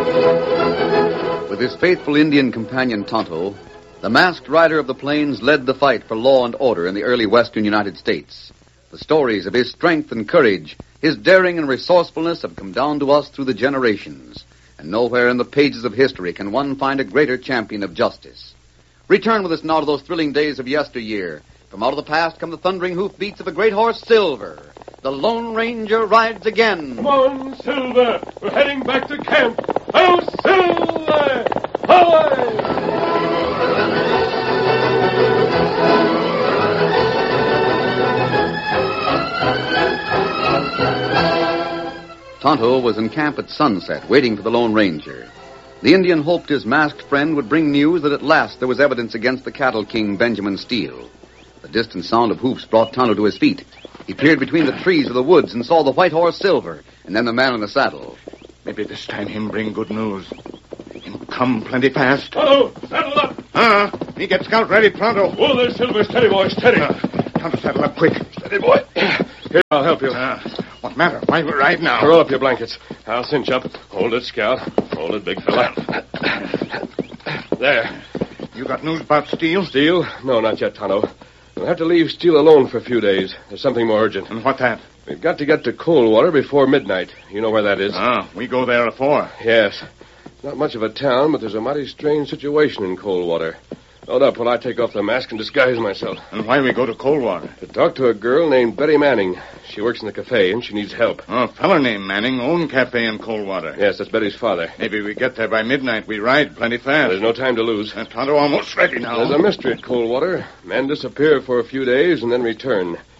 With his faithful Indian companion Tonto, the masked rider of the plains led the fight for law and order in the early western United States. The stories of his strength and courage, his daring and resourcefulness have come down to us through the generations, and nowhere in the pages of history can one find a greater champion of justice. Return with us now to those thrilling days of yesteryear. From out of the past come the thundering hoofbeats of a great horse, Silver. The Lone Ranger rides again. Come on, Silver. We're heading back to camp. Oh, Silver! Away! Tonto was in camp at sunset, waiting for the Lone Ranger. The Indian hoped his masked friend would bring news that at last there was evidence against the cattle king, Benjamin Steele. The distant sound of hoofs brought Tonto to his feet. He peered between the trees of the woods and saw the white horse, Silver, and then the man in the saddle. Maybe this time him bring good news. Him come plenty fast. Tonto, saddle up. Me get scout ready pronto. Oh, there, Silver. Steady, boy, steady. Tonto, saddle up quick. Steady, boy. Here, I'll help you. What matter? Why we ride now? Roll up your blankets. I'll cinch up. Hold it, Scout. Hold it, big fella. There. You got news about Steele? Steele? No, not yet, Tonto. We'll have to leave Steele alone for a few days. There's something more urgent. And what that? We've got to get to Coldwater before midnight. You know where that is? We go there at 4. Yes. Not much of a town, but there's a mighty strange situation in Coldwater. Load up while I take off the mask and disguise myself. And why we go to Coldwater? To talk to a girl named Betty Manning. She works in the cafe, and she needs help. A feller named Manning own cafe in Coldwater. Yes, that's Betty's father. Maybe we get there by midnight. We ride plenty fast. There's no time to lose. Tonto almost ready now. There's a mystery at Coldwater. Men disappear for a few days and then return.